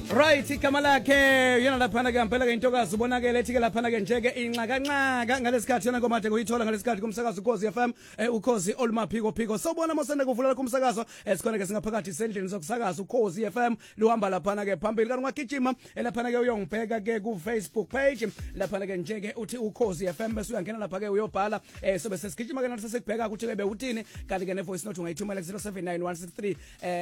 Right, igama lakhe yena laphana ke ngempela ke intokazi ubonakele ethi ke laphana ke njeke inxakanxaka ngalesikhathi yena komade kuyithola ngalesikhathi kumsakazo Ukhozi FM Ukhozi olumaphiko phiko sobona mosende kuvulela kumsakazo sikhona ke singaphakathi sendlini sokusakaza Ukhozi FM luhamba laphana ke phambili kanti ungagijima laphana ke uyongibheka ke ku Facebook page laphana ke njeke uthi Ukhozi FM bese uyangena lapha ke uyobhala sobe sesigijima ke nathi sesikubheka ukuthi ke bewuthini kanti ke ne voice note ungayithumela ku 079163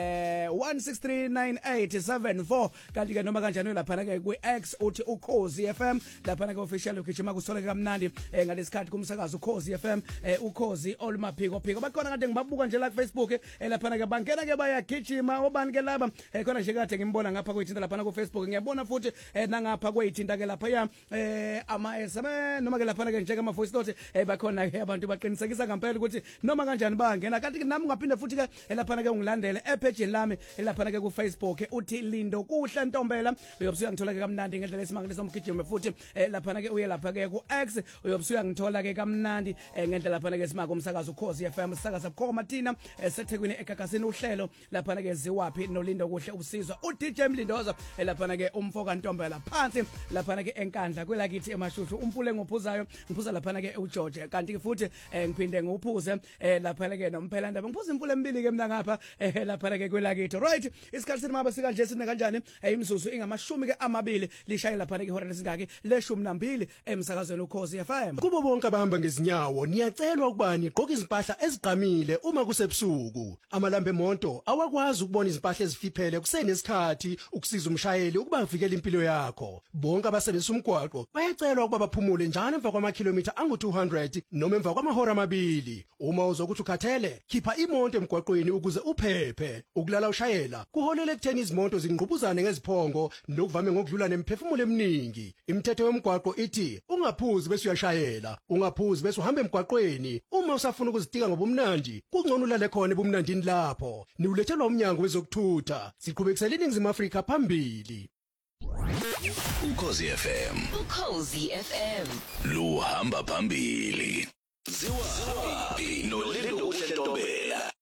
1639874 kanti ke noma kanjani laphana ke ku X uthi Ukhozi FM laphana ke official ugijima kusoleke kamnandi ngalesikhathi kumsakazo Ukhozi FM Ukhozi olumaphiko phiko bakhona kade ngibabuka nje la ku Facebook laphana ke bangena ke bayagijima obani ke laba khona nje kade ngimbona ngapha kwethinta laphana ku Facebook ngiyabona futhi nangapha kwethinta ke lapha ya ama SMS noma ke laphana ke njeke ama voice note bakhona ke abantu baqinisekisa ngempela ukuthi noma kanjani bangena kanti nami ungaphinde futhi ke laphana ke ungilandele epage lami laphana ke ku Facebook uthi Lindo kuhle Ntombela uyobusuka ngithola ke kamnandi ngendlela esimangaliso umgijimo futhi laphana ke uye lapha ke ku X uyobusuka ngithola ke kamnandi ngendlela laphana ke simaka umsakazo Ukhozi FM sisakaza bukhoma Martina seThekwini eGagasini uhlelo laphana ke ziwaphi noLindo kuhle ubusizwa uDJ Mlindoza laphana ke umfoka Ntombela phansi laphana ke enkandla kwelakithi emashushu umfule ngophuzayo ngiphuza laphana ke uGeorge kanti ke futhi ngiphinde nguphuze laphana ke nomphela ndaba ngiphuza imfule embili ke mina ngapha laphana ke kwelakithi right isikhathi sinimaba sikanje sine kanjani imzuzu ingamashumi ke amabili lishaye laphana ke ihora lesingaki leshumi nambili emsakazweni Ukhozi FM. Kubo bonke abahamba ngezinyawo niyacelwa ukubani igqoka izimpahla ezigqamile uma kusebusuku. Amalambe emonto awakwazi ukubona izimpahla ezifiphele kusenesikhathi ukusiza umshayeli ukuba avikele impilo yakho. Bonke abasebenzisa umgwaqo bayacelwa ukuba baphumule njalo emva kwamakhilomitha angu200 noma emva kwamahora amabili. Uma uzokuthi ukhathele khipha imoto emgwaqweni ukuze uphephe. Ukulala ushayela kuholela ekutheni izimoto zingqubuzane ngeziphongo nokuvame ngokudlula nemphefumulo eminingi. Imithetho yomgwaqo ithi ungaphuzi bese uyashayela, ungaphuzi bese uhamba emgwaqweni. Uma usafuna ukuzitika ngobumnandi, kungcono ulale khona ebumnandini lapho. Niulethelwa umnyango wezokuthutha. Siqhubekisela iNingizimu Afrika phambili. Ukhozi FM. Ukhozi FM. Luhamba phambili. Ziwa noLindo Ntombela.